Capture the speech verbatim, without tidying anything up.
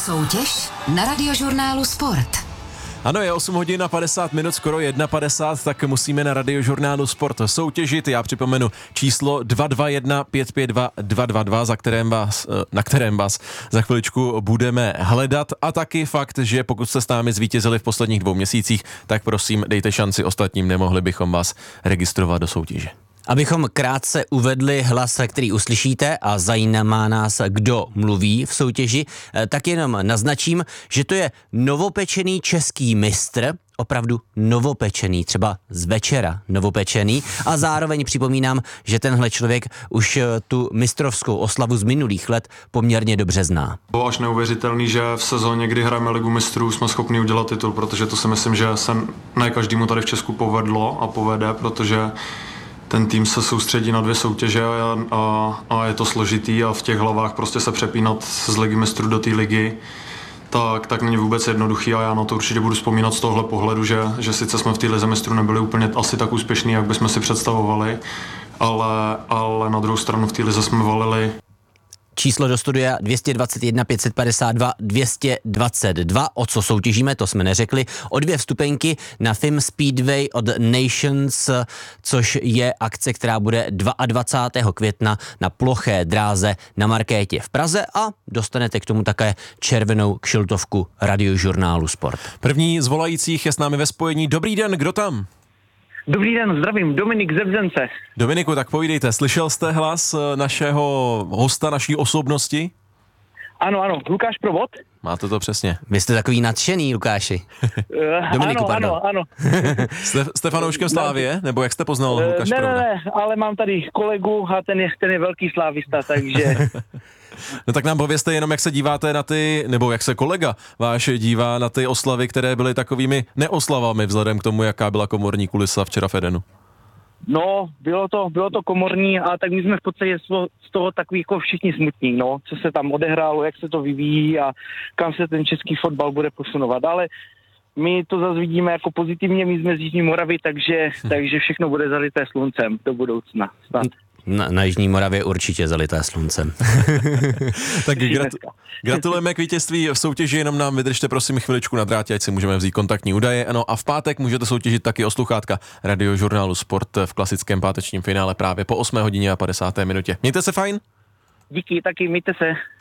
Soutěž na Radiožurnálu Sport. Ano, je osm hodin a padesát minut, skoro jedna padesát, tak musíme na Radiožurnálu Sport soutěžit. Já připomenu číslo dva dva jedna pět pět dva dva dva dva, za kterém vás, na kterém vás za chviličku budeme hledat. A taky fakt, že pokud jste s námi zvítězili v posledních dvou měsících, tak prosím dejte šanci ostatním, nemohli bychom vás registrovat do soutěže. Abychom krátce uvedli hlas, který uslyšíte a zajímá nás, kdo mluví v soutěži, tak jenom naznačím, že to je novopečený český mistr, opravdu novopečený, třeba z večera novopečený, a zároveň připomínám, že tenhle člověk už tu mistrovskou oslavu z minulých let poměrně dobře zná. Bylo až neuvěřitelný, že v sezóně, kdy hrajeme Ligu mistrů, jsme schopni udělat titul, protože to si myslím, že se ne každému tady v Česku povedlo a povede, protože ten tým se soustředí na dvě soutěže a, a, a je to složitý a v těch hlavách prostě se přepínat z Ligy mistrů do té ligy, tak, tak není vůbec jednoduchý a já na to určitě budu vzpomínat z tohle pohledu, že, že sice jsme v té lize mistrů nebyli úplně asi tak úspěšní, jak bychom si představovali, ale, ale na druhou stranu v té lize jsme valili. Číslo do studia dva dva jedna pět pět dva dvě dva dva. O co soutěžíme, to jsme neřekli. O dvě vstupenky na Film Speedway od Nations, což je akce, která bude dvacátého druhého května na ploché dráze na Markétě v Praze, a dostanete k tomu také červenou kšiltovku Radiožurnálu Sport. První z volajících je s námi ve spojení. Dobrý den, kdo tam? Dobrý den, zdravím, Dominik ze Bzence. Dominiku, tak povídejte, slyšel jste hlas našeho hosta, naší osobnosti? Ano, ano, Lukáš Provod. Máte to přesně. Vy jste takový nadšený, Lukáši. Dominiku, ano, pardon. ano, ano. Jste, jste fanouškem Slávie? Nebo jak jste poznal uh, Lukáš ne, Provoda? Ne, ne, ale mám tady kolegu a ten je, ten je velký slávista, takže... No tak nám povězte jenom, jak se díváte na ty, nebo jak se kolega váš dívá na ty oslavy, které byly takovými neoslavami vzhledem k tomu, jaká byla komorní kulisa včera v Edenu. No, bylo to, bylo to komorní, a tak my jsme v podstatě z toho takový jako všichni smutní, no, co se tam odehrálo, jak se to vyvíjí a kam se ten český fotbal bude posunovat, ale my to zase vidíme jako pozitivně, my jsme z Jižní Moravy, takže, takže všechno bude zalité sluncem do budoucna. Snad. Na, na Jižní Moravě určitě zalité sluncem. Tak gratu- gratulujeme k vítězství v soutěži, jenom nám vydržte prosím chviličku na drátě, ať si můžeme vzít kontaktní údaje. Ano, a v pátek můžete soutěžit taky o sluchátka Radiožurnálu Sport v klasickém pátečním finále právě po osmé hodině a padesáté minutě. Mějte se fajn. Díky, taky mějte se.